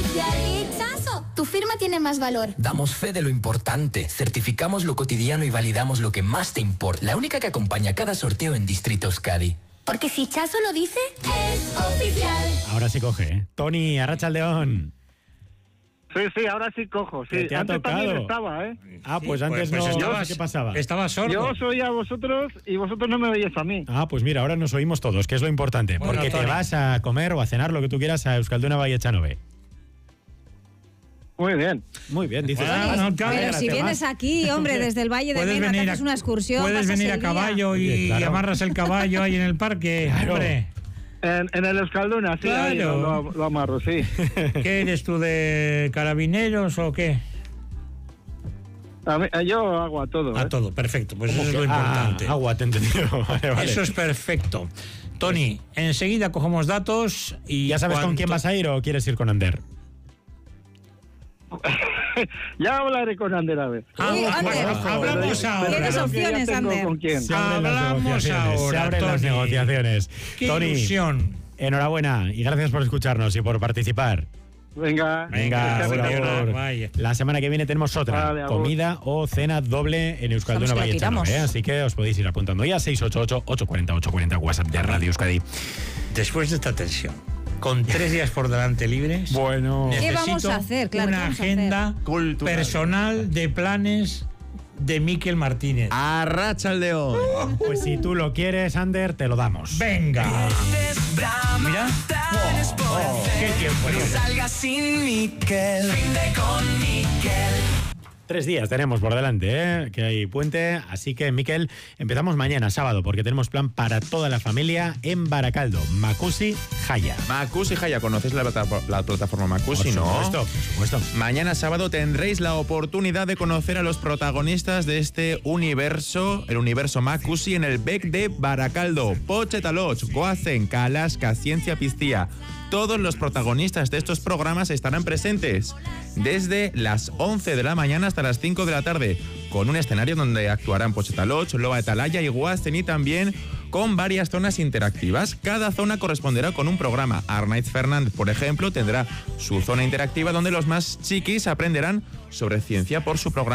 oficial. ¡Itzazo! Tu firma tiene más valor. Damos fe de lo importante, certificamos lo cotidiano y validamos lo que más te importa. La única que acompaña cada sorteo en Distrito Euskadi. Porque si Chazo lo dice, es oficial. Ahora sí coge, ¿eh? Tony, Arratsaldeon. Sí, ahora sí cojo. Sí, te ha antes tocado. también estaba, ¿eh? Ah, pues antes pues no. estabas, ¿Qué pasaba? Estaba sordo. Yo os oía a vosotros y vosotros no me veíais a mí. Ah, pues mira, ahora nos oímos todos, que es lo importante. Bueno, porque te Tony, vas a comer o a cenar lo que tú quieras a Euskalduna Valle Echanove. Muy bien. Muy bien, dices. Bueno, "Ah, no, claro. Pero si te vienes vas". aquí, hombre, desde el Valle de Mena, te haces una excursión. Puedes pasas venir el a día. caballo y, Oye, claro. y amarras el caballo ahí en el parque. Claro. Hombre, En el Euskalduna, sí, Claro. ahí lo amarro, sí. ¿qué eres tú, de carabineros o qué? Yo hago a todo. A todo, perfecto. Pues eso es lo Ah, importante. agua, te he entendido. Vale. Eso es perfecto. Tony, enseguida cogemos datos y... ¿Ya sabes con quién vas a ir o quieres ir con Ander? Ya hablaré con Ander a ver. Uy, Ander. Hablamos ahora. Tienes Creo que ya opciones, tengo Ander. con quién. Se abren las Hablamos negociaciones, ahora, se abren las Tony. negociaciones. ¡Qué Tony, ilusión! enhorabuena y gracias por escucharnos y por participar. Venga. Venga, que por sea mejor. favor. Vaya. La semana que viene tenemos otra, Vale, agur. comida o cena doble en Euskalduna Vamos que la Valle Echanove, tiramos. así que os podéis ir apuntando ya 688-840-840 WhatsApp de Radio Euskadi. Después de esta tensión, con 3 días por delante libres, Bueno, ¿Qué vamos necesito a hacer? Claro, una ¿qué vamos a agenda Cultural. personal de planes de Miquel Martínez. Arratsaldeon. pues si tú lo quieres, Ander, te lo damos. Venga. Mira. Qué tiempo. Salga sin Miquel, rinde con Miquel. 3 días tenemos por delante, ¿eh? Que hay puente, así que, Miquel, empezamos mañana, sábado, porque tenemos plan para toda la familia en Baracaldo, Makusi Jaya. Makusi Jaya, ¿conocéis la plataforma Makusi? No. Por supuesto. Mañana sábado tendréis la oportunidad de conocer a los protagonistas de este universo, el universo Makusi, en el BEC de Baracaldo. Pochetaloch, Goazen, Kalaska, Ciencia Piztía. Todos los protagonistas de estos programas estarán presentes desde las 11 de la mañana hasta las 5 de la tarde, con un escenario donde actuarán Pochetaloch, Loa Etalaya y Goazen, y también con varias zonas interactivas. Cada zona corresponderá con un programa. Arnaiz Fernández, por ejemplo, tendrá su zona interactiva donde los más chiquis aprenderán sobre ciencia por su programa